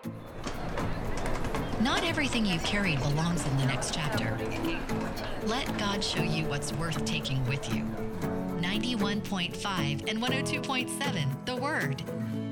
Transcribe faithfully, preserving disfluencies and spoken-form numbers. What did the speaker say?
Not everything you carry belongs in the next chapter. Let God show you what's worth taking with you. ninety-one point five and one oh two point seven, The Word.